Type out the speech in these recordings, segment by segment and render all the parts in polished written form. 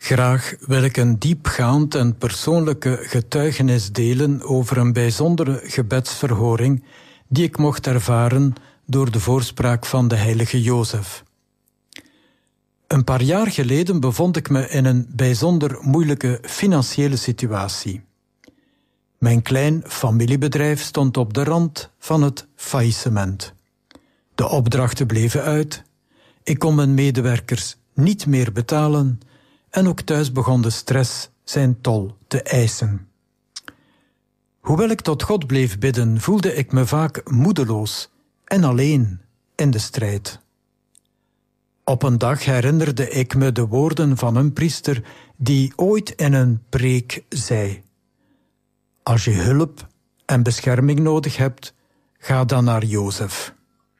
Graag wil ik een diepgaand en persoonlijke getuigenis delen over een bijzondere gebedsverhoring die ik mocht ervaren door de voorspraak van de heilige Jozef. Een paar jaar geleden bevond ik me in een bijzonder moeilijke financiële situatie. Mijn klein familiebedrijf stond op de rand van het faillissement. De opdrachten bleven uit, ik kon mijn medewerkers niet meer betalen en ook thuis begon de stress zijn tol te eisen. Hoewel ik tot God bleef bidden, voelde ik me vaak moedeloos en alleen in de strijd. Op een dag herinnerde ik me de woorden van een priester die ooit in een preek zei: als je hulp en bescherming nodig hebt, ga dan naar Jozef.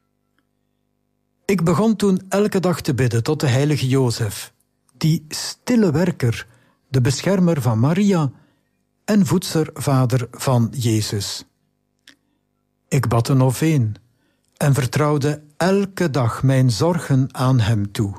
Ik begon toen elke dag te bidden tot de heilige Jozef, die stille werker, de beschermer van Maria en voedselvader van Jezus. Ik bad een noveen en vertrouwde elke dag mijn zorgen aan hem toe.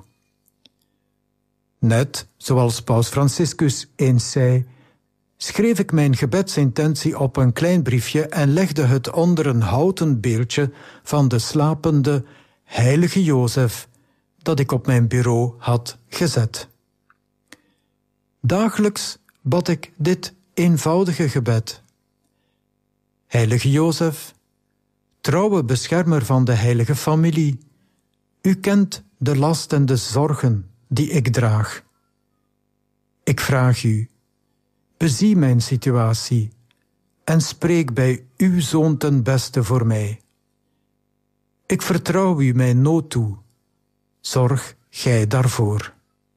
Net zoals paus Franciscus eens zei, schreef ik mijn gebedsintentie op een klein briefje en legde het onder een houten beeldje van de slapende heilige Jozef dat ik op mijn bureau had gezet. Dagelijks bad ik dit eenvoudige gebed: heilige Jozef, trouwe beschermer van de heilige familie, u kent de last en de zorgen die ik draag. Ik vraag u, bezie mijn situatie en spreek bij uw Zoon ten beste voor mij. Ik vertrouw u mijn nood toe. Zorg gij daarvoor.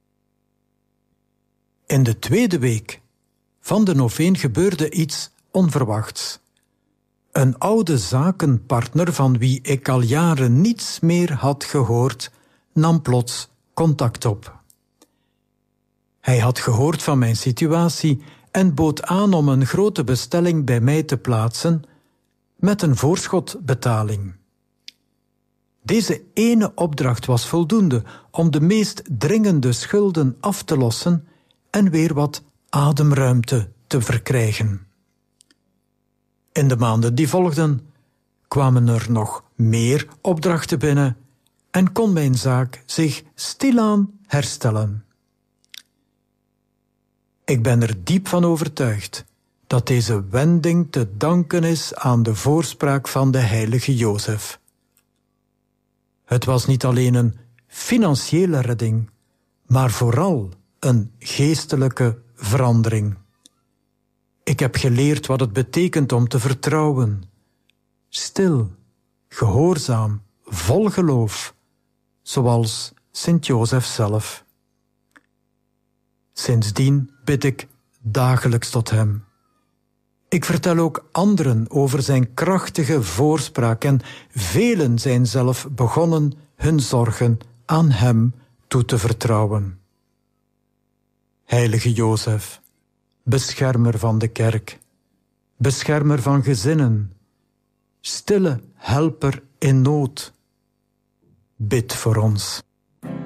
In de tweede week van de noveen gebeurde iets onverwachts. Een oude zakenpartner van wie ik al jaren niets meer had gehoord, nam plots contact op. Hij had gehoord van mijn situatie en bood aan om een grote bestelling bij mij te plaatsen met een voorschotbetaling. Deze ene opdracht was voldoende om de meest dringende schulden af te lossen en weer wat ademruimte te verkrijgen. In de maanden die volgden kwamen er nog meer opdrachten binnen en kon mijn zaak zich stilaan herstellen. Ik ben er diep van overtuigd dat deze wending te danken is aan de voorspraak van de heilige Jozef. Het was niet alleen een financiële redding, maar vooral een geestelijke verandering. Ik heb geleerd wat het betekent om te vertrouwen. Stil, gehoorzaam, vol geloof, zoals Sint Jozef zelf. Sindsdien bid ik dagelijks tot hem. Ik vertel ook anderen over zijn krachtige voorspraak en velen zijn zelf begonnen hun zorgen aan hem toe te vertrouwen. Heilige Jozef, beschermer van de kerk, beschermer van gezinnen, stille helper in nood, bid voor ons.